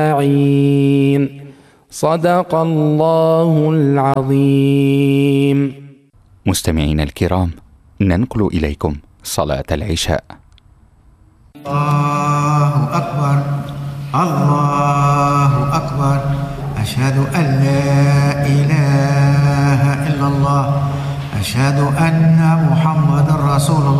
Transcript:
صدق الله العظيم. مستمعينا الكرام، ننقل إليكم صلاة العشاء. الله أكبر الله أكبر، أشهد أن لا إله إلا الله، أشهد أن محمد رسول الله.